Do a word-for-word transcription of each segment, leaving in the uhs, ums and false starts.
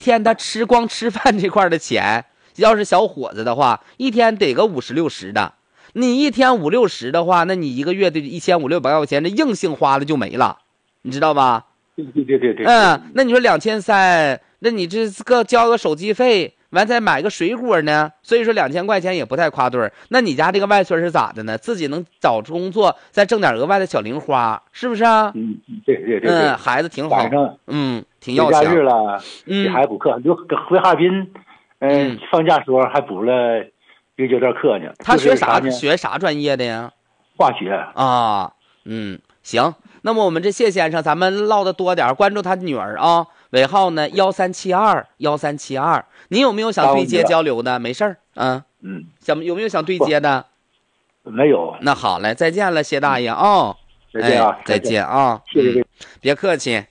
天他吃光吃饭这块的钱，要是小伙子的话，一天得个五十六十的。你一天五六十的话，那你一个月的一千五六百块钱，这硬性花了就没了，你知道吧？ 对对对对对。 嗯，那你说两千三，那你这个交个手机费，完再买个水果呢，所以说两千块钱也不太夸对。那你家这个外孙是咋的呢？自己能找工作，再挣点额外的小零花，是不是啊？ 嗯，对对对。 嗯，孩子挺好，嗯，挺要强。 节假日了，给孩子补课，就回哈尔滨，嗯，放假时候还补了一个阶段课呢。 他学啥？学啥专业的呀？ 化学啊。嗯，行。那么我们这谢先生，咱们唠的多点，关注他女儿啊，尾号呢幺三七二幺三七二。你有没有想对接交流的？没事儿，嗯嗯，想有没有想对接的？ 没有。 那好嘞，再见了，谢大爷啊、哦！ 再见啊， 哎、再见啊！ 谢谢、嗯， 别客气。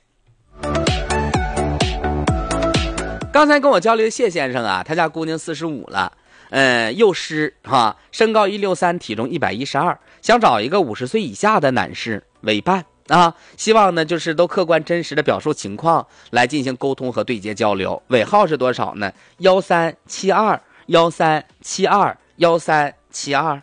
刚才跟我交流的谢先生啊，他家姑娘四十五了，呃，幼师哈，身高一六三，体重一百一十二，想找一个五十岁以下的男士为伴。啊，希望呢就是都客观真实的表述情况来进行沟通和对接交流。尾号是多少呢？幺三七二幺三七二幺三七二。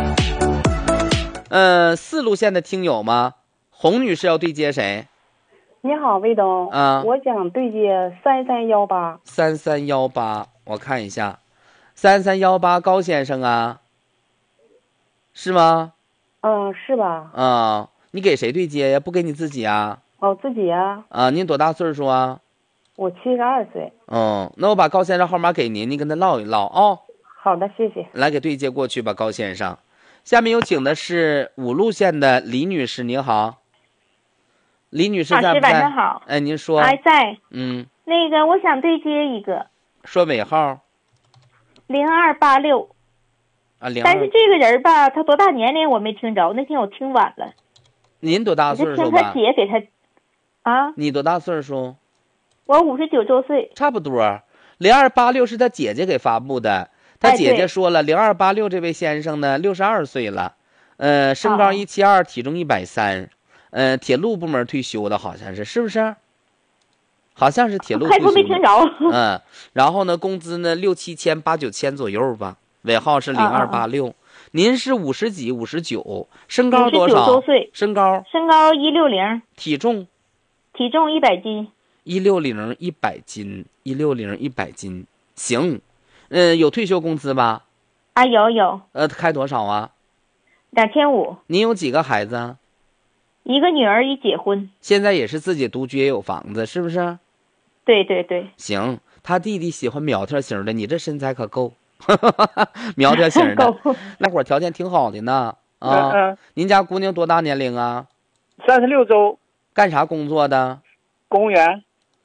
呃，四路线的听友吗？洪女士要对接谁？ 你好，魏东。 啊， 我想对接三三幺八。 三三幺八，我看一下，三三幺八高先生啊，是吗？ 嗯，是吧？ 啊。你给谁对接呀？不给你自己啊？ 哦，自己啊。 啊，您多大岁数啊？ 我七十二岁。 嗯，那我把高先生号码给您，您跟他唠一唠啊、哦。 好的，谢谢。 来给对接过去吧，高先生。下面有请的是五路线的李女士，您好。李女士在不在？ 老师晚上好。 哎，您说。 哎，在。 嗯。 那个，我想对接一个。 说尾号。 零二八六。 啊，零。 但是这个人吧，他多大年龄我没听着，那天我听晚了。 您多大岁数吧？ 听他姐给他，啊？ 你多大岁数？ 我五十九周岁。 差不多。零二八六是他姐姐给发布的，他姐姐说了，零二八六这位先生呢，六十二岁了，呃，身高一七二，体重一百三，呃，铁路部门退休的，好像是，是不是？好像是铁路退休的。 开头没听着。 嗯，然后呢，工资呢六七千、八九千左右吧，尾号是零二八六。您是五十几、五十九，身高多少？ 周岁。 身高？ 身高一六零。 体重？ 体重一百斤。 一六零一百斤，一六零一百斤，行。嗯、呃，有退休工资吧？ 啊，有有。 呃，开多少啊？ 两千五。 您有几个孩子？ 一个女儿，一结婚。 现在也是自己独居，也有房子，是不是？ 对对对。 行，他弟弟喜欢苗条型的，你这身材可够。苗条型的，那会儿条件挺好的呢啊！ 嗯嗯、 您家姑娘多大年龄啊？ 三十六周。 干啥工作的？ 公务员。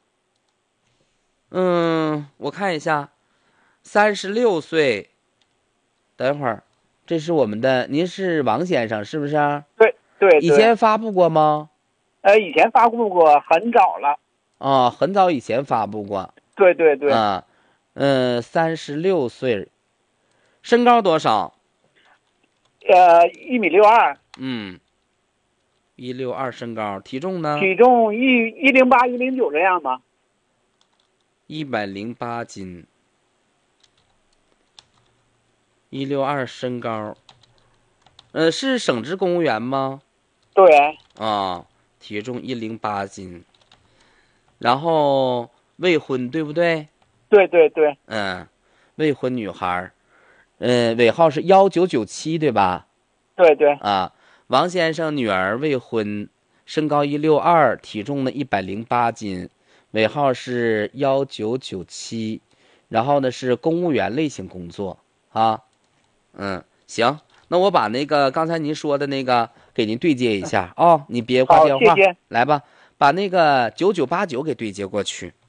嗯，我看一下，三十六岁。等会儿，这是我们的，您是王先生是不是？ 对对对。 以前发布过吗？ 呃，以前发布过，很早了。 啊，很早以前发布过。 对对对。 啊。嗯，三十六岁，身高多少？ 呃，一米六二。 嗯，一六二身高，体重呢？ 体重一一零八一零九这样吧。 一百零八斤，一六二身高。呃，是省直公务员吗？ 对。 啊，体重一零八斤，然后未婚，对不对？ 对对对。 嗯，未婚女孩，呃，尾号是幺九九七，对吧？ 对对。 啊，王先生女儿未婚，身高一六二，体重呢一百零八斤，尾号是幺九九七，然后呢是公务员类型工作啊。嗯，行，那我把那个刚才您说的那个给您对接一下啊、哦，你别挂电话， 谢谢。 来吧，把那个九九八九给对接过去。